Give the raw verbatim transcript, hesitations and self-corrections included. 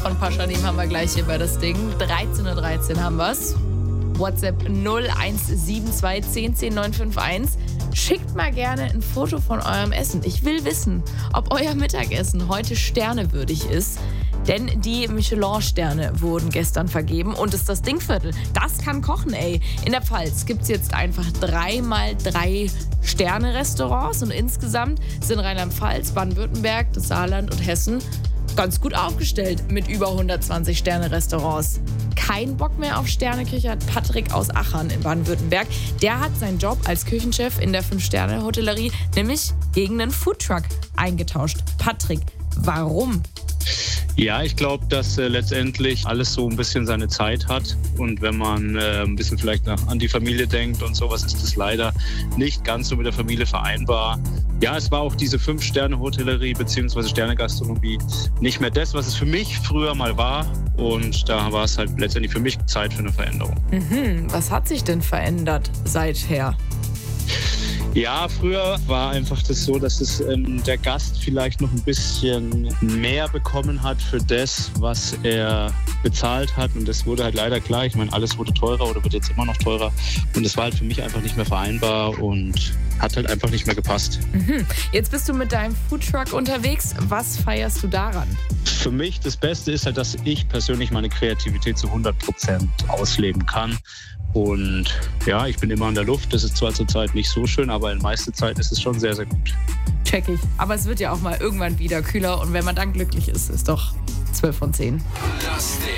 von Pascha nehmen haben wir gleich hier bei das Ding. dreizehn Uhr dreizehn haben wir's. WhatsApp null eins sieben zwei zehn zehn neun fünf eins. Schickt mal gerne ein Foto von eurem Essen. Ich will wissen, ob euer Mittagessen heute sternewürdig ist. Denn die Michelin-Sterne wurden gestern vergeben und ist das Dingviertel. Das kann kochen, ey. In der Pfalz gibt es jetzt einfach drei mal drei Sterne-Restaurants und insgesamt sind Rheinland-Pfalz, Baden-Württemberg, das Saarland und Hessen ganz gut aufgestellt mit über hundertzwanzig Sterne-Restaurants. Kein Bock mehr auf Sterneküche hat Patrick aus Achern in Baden-Württemberg. Der hat seinen Job als Küchenchef in der Fünf-Sterne-Hotellerie nämlich gegen einen Foodtruck eingetauscht. Patrick, warum? Ja, ich glaube, dass äh, letztendlich alles so ein bisschen seine Zeit hat. Und wenn man äh, ein bisschen vielleicht nach, an die Familie denkt und sowas, ist das leider nicht ganz so mit der Familie vereinbar. Ja, es war auch diese Fünf-Sterne-Hotellerie bzw. Sterne-Gastronomie nicht mehr das, was es für mich früher mal war. Und da war es halt letztendlich für mich Zeit für eine Veränderung. Mhm. Was hat sich denn verändert seither? Ja, früher war einfach das so, dass es, ähm, der Gast vielleicht noch ein bisschen mehr bekommen hat für das, was er bezahlt hat. Und das wurde halt leider klar. Ich meine, alles wurde teurer oder wird jetzt immer noch teurer. Und das war halt für mich einfach nicht mehr vereinbar und hat halt einfach nicht mehr gepasst. Mhm. Jetzt bist du mit deinem Foodtruck unterwegs. Was feierst du daran? Für mich das Beste ist halt, dass ich persönlich meine Kreativität zu hundert Prozent ausleben kann. Und ja, ich bin immer an der Luft. Das ist zwar zurzeit nicht so schön, aber in meiste Zeit ist es schon sehr, sehr gut. Check ich. Aber es wird ja auch mal irgendwann wieder kühler. Und wenn man dann glücklich ist, ist doch zwölf von zehn.